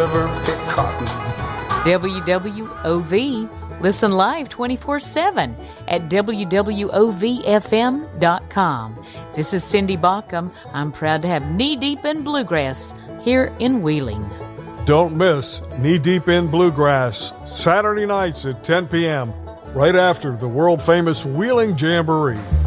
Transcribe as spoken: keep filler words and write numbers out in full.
never pick cotton. W W O V. Listen live twenty-four seven at W W O V F M dot com. This is Cindy Baucom. I'm proud to have Knee Deep in Bluegrass here in Wheeling. Don't miss Knee Deep in Bluegrass, Saturday nights at ten p.m., right after the world-famous Wheeling Jamboree.